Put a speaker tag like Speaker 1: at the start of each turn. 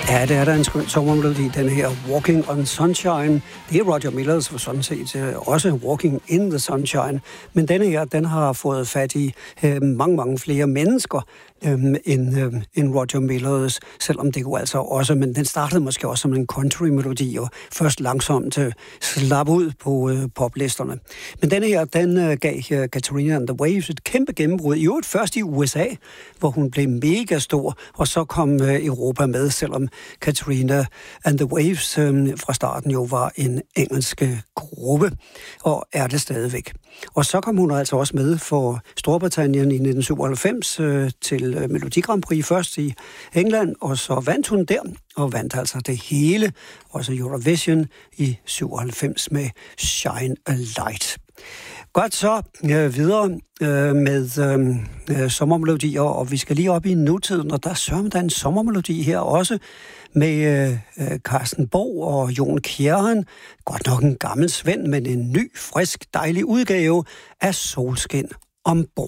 Speaker 1: Ja, det er der en skøn sommermelodi, den her Walking on Sunshine. Det er Roger Millers for sådan set også Walking in the Sunshine. Men denne her, den har fået fat i mange flere mennesker end Roger Millers, selvom det jo altså også, men den startede måske også som en country-melodi, og først langsomt slap ud på poplisterne. Men denne her, den gav Katrina and the Waves et kæmpe gennembrud, i øvrigt først i USA, hvor hun blev mega stor, og så kom Europa med, selvom Katrina and the Waves fra starten jo var en engelsk gruppe, og er det stadigvæk. Og så kom hun altså også med for Storbritannien i 1997 til Melodi Grand Prix, først i England, og så vandt hun der, og vandt altså det hele, også Eurovision i 97 med Shine a Light. Godt, så videre med sommermelodier, og vi skal lige op i nutiden, og der sørger der en sommermelodi her også med Carsten Borg og Jon Kjærren. Godt nok en gammel svend, men en ny, frisk, dejlig udgave af Solskin ombord.